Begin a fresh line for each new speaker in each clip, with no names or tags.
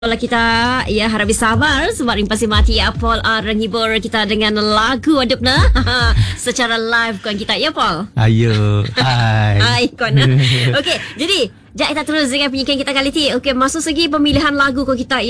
Kalau kita harap sabar sebab ring pasti mati Paul menghibur kita dengan lagu adabna secara live kan kita Paul.
Ayo. Hai.
Kon. Okey, jadi kita terus dengan penyikiran kita kali ni. Okey, masuk segi pemilihan lagu ko kita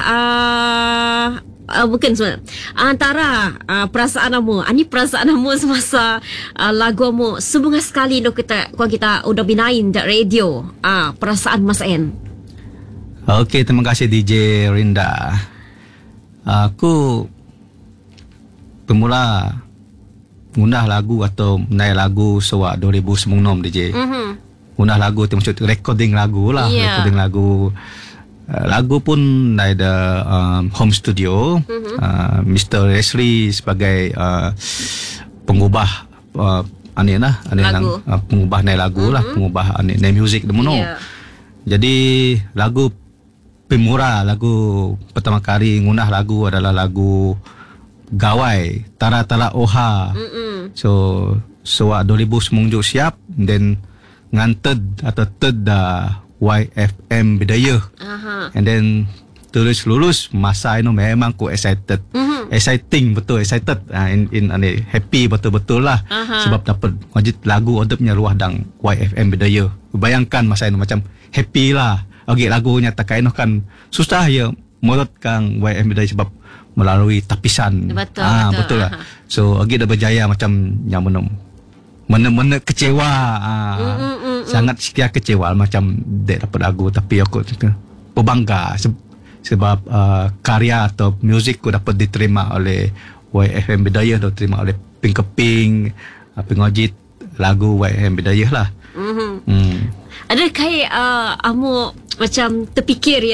bukan sebenarnya antara perasaan kamu ani perasaan kamu semasa lagu kamu sebunga sekali no kita udah binain di radio perasaan Mas En.
Okey, terima kasih DJ Rinda. Aku pemula ngundah lagu atau naik lagu sewak 2019 DJ. Ngundah lagu tu maksud recording lagu lah, recording lagu. Lagu pun naik home studio. Mr. Leslie sebagai pengubah pengubah naik lagu lah, pengubah naik music demono. Jadi lagu pemura, lagu pertama kali ngunah lagu adalah lagu Gawai Tara Oha. So 2019 siap, then nganted atau ted YFM Bidaya. And then terus lulus masa itu memang ku excited. Exciting betul, excited. Happy betul-betul lah. Sebab dapat wajib lagu odopnya ruah dang YFM Bidaya. Bayangkan masa itu macam happy lah. Okey, lagunya tak kain kan susah ya mulut kang YFM Bidaya sebab melalui tapisan. Betul lah. So okey dah berjaya macam yang mana kecewa. Sangat setia kecewa macam dek dapat lagu, tapi aku berbangga sebab karya atau muzik ku dapat diterima oleh YFM Bidaya, diterima oleh Pink Keping, pengojit lagu YFM Bidaya lah.
Ada kayak amu macam terfikir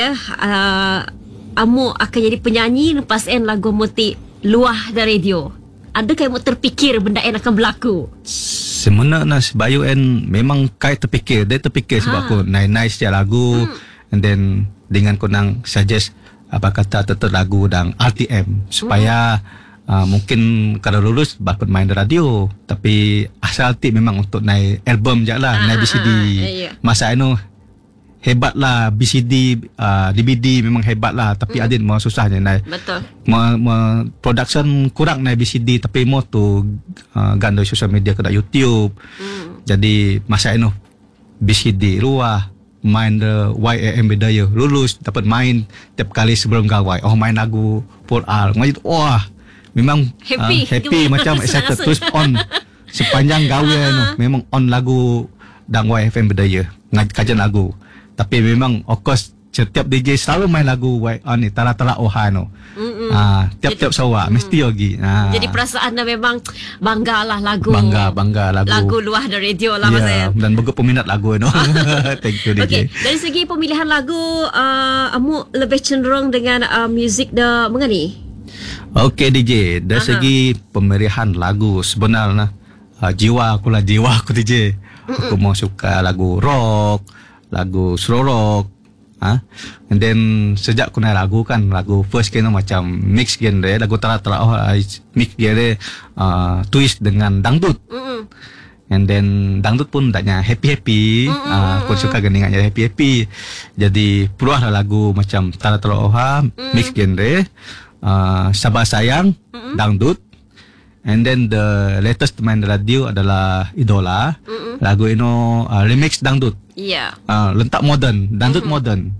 amu akan jadi penyanyi lepas lagu muti luah dari radio. Ada kayak mu terfikir benda yang akan berlaku?
Sebenarnya Bayu memang kayak terfikir. Dia terfikir sebab aku naik setiap lagu. And then dengan konang suggest apa kata tetap lagu dan RTM supaya mungkin kalau lulus dapat main di radio, tapi asal ti memang untuk naik album je lah, naik BCD. Masa itu hebat lah BCD, DVD memang hebat lah, tapi adin mau susahnya naik.
Betul.
Production kurang naik BCD, tapi mau tu gandoi sosial media ke YouTube. Jadi masa itu BCD ruah main the YFM Bidaya, lulus dapat main tiap kali sebelum gawai. Main lagu Paul R. Wah, memang happy macam excited terus on sepanjang gawe memang on lagu dan YFM Bidaya kajian lagu. Tapi memang of course setiap DJ selalu main lagu Tara Oha tiap-tiap sawak mesti lagi.
Jadi perasaan memang bangga lah lagu.
Bangga
lagu luah dari radio lah Mas En.
Dan bagus peminat lagu Thank you DJ.
Okay, dari segi pemilihan lagu amu lebih cenderung dengan muzik dah mengani.
Okey DJ, dari segi pemilihan lagu sebenarnya jiwa aku DJ. Aku mau suka lagu rock, lagu slow rock. And then sejak aku naik lagu kan, lagu first kena macam mix genre, lagu Tara mix genre twist dengan dangdut. And then dangdut pun taknya happy. Aku suka geningannya happy. Jadi keluarlah lagu macam Tara Oha mix genre, Sabar Sayang dangdut. And then the latest main radio adalah Idola. Lagu ini remix dangdut. Lentak modern, dangdut modern.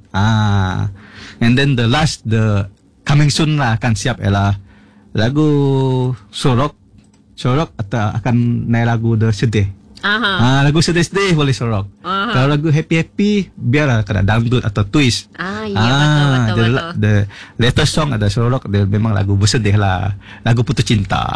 And then the coming soon lah akan siap ialah lagu sorok atau akan naik lagu sedih. Lagu sedih boleh sorok. Kalau lagu happy biarlah kena dangdut atau twist.
Betul.
The latest song ada sorok, dia memang lagu bersedih lah, lagu putus cinta.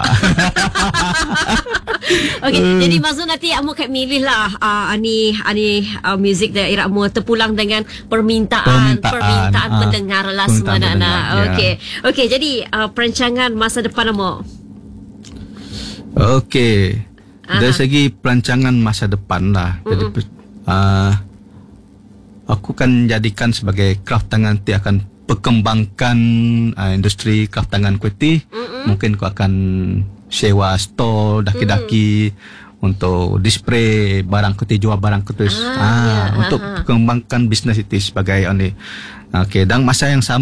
Okey, jadi maksud nanti amu kayak milih lah muzik daerah amu terpulang dengan permintaan pendengar lah sebenarnya. Okey, jadi perancangan masa depan amu.
Okey. Dari segi perancangan masa depan lah. Jadi aku kan jadikan sebagai craft tangan ti akan perkembangkan industri craft tangan kuiti. Mungkin aku akan sewa stall daki-daki untuk display barang kuiti, jual barang kuiti. Untuk perkembangkan bisnes itu sebagai Okey, dan masa yang sama